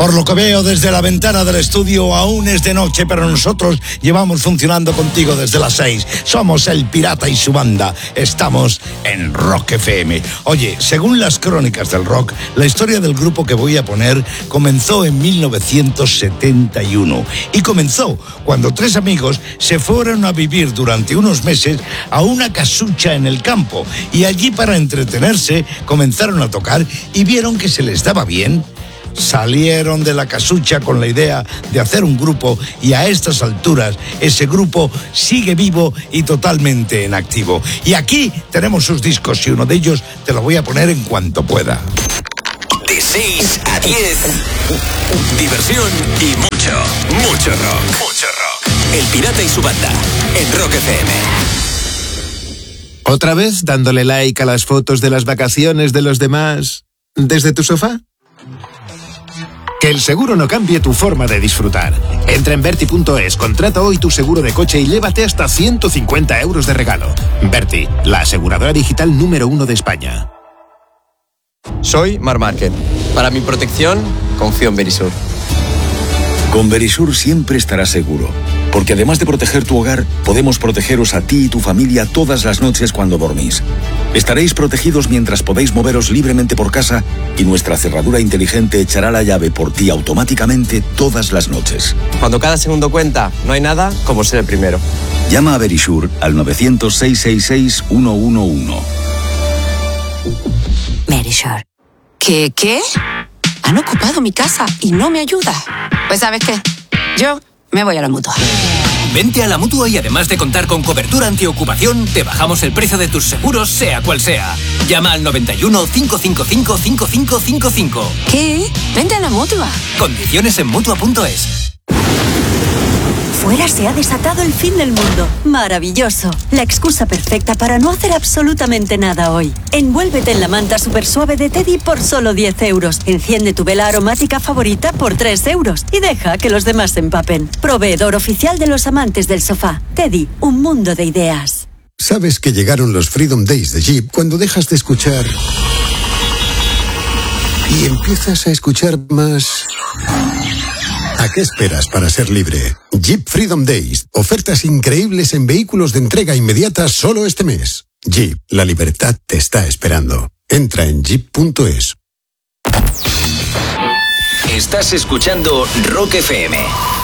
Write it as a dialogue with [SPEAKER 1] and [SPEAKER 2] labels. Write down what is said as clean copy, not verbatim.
[SPEAKER 1] Por lo que veo desde la ventana del estudio aún es de noche, pero nosotros llevamos funcionando contigo desde las 6. Somos El Pirata y su banda. Estamos en Rock FM. Oye, según las crónicas del rock, la historia del grupo que voy a poner comenzó en 1971. Y comenzó cuando 3 amigos se fueron a vivir durante unos meses a una casucha en el campo. Y allí, para entretenerse, comenzaron a tocar y vieron que se les daba bien. Salieron de la casucha con la idea de hacer un grupo y a estas alturas ese grupo sigue vivo y totalmente en activo. Y aquí tenemos sus discos y uno de ellos te lo voy a poner en cuanto pueda.
[SPEAKER 2] De 6 a 10, diversión y mucho rock. Mucho rock. El Pirata y su banda en Rock FM.
[SPEAKER 3] ¿Otra vez dándole like a las fotos de las vacaciones de los demás desde tu sofá? Que el seguro no cambie tu forma de disfrutar. Entra en Verti.es, contrata hoy tu seguro de coche y llévate hasta 150 euros de regalo. Verti, la aseguradora digital número 1 de España.
[SPEAKER 4] Soy Marc Márquez. Para mi protección, confío en Verisur.
[SPEAKER 5] Con Verisur siempre estarás seguro, porque además de proteger tu hogar, podemos protegeros a ti y tu familia todas las noches cuando dormís. Estaréis protegidos mientras podéis moveros libremente por casa y nuestra cerradura inteligente echará la llave por ti automáticamente todas las noches.
[SPEAKER 4] Cuando cada segundo cuenta, no hay nada como ser el primero.
[SPEAKER 5] Llama a Verisur al 900-666-111.
[SPEAKER 6] Verisur. ¿Qué? Han ocupado mi casa y no me ayuda. Pues ¿sabes qué? Yo me voy a la Mutua.
[SPEAKER 2] Vente a la Mutua y además de contar con cobertura antiocupación, te bajamos el precio de tus seguros, sea cual sea. Llama al 91 555 5555.
[SPEAKER 6] ¿Qué? Vente a la Mutua.
[SPEAKER 2] Condiciones en Mutua.es.
[SPEAKER 7] Fuera se ha desatado el fin del mundo. Maravilloso. La excusa perfecta para no hacer absolutamente nada hoy. Envuélvete en la manta super suave de Teddy por solo 10 euros. Enciende tu vela aromática favorita por 3 euros. Y deja que los demás se empapen. Proveedor oficial de los amantes del sofá. Teddy, un mundo de ideas.
[SPEAKER 8] Sabes que llegaron los Freedom Days de Jeep cuando dejas de escuchar y empiezas a escuchar más. ¿A qué esperas para ser libre? Jeep Freedom Days. Ofertas increíbles en vehículos de entrega inmediata solo este mes. Jeep, la libertad te está esperando. Entra en jeep.es.
[SPEAKER 2] Estás escuchando Rock FM.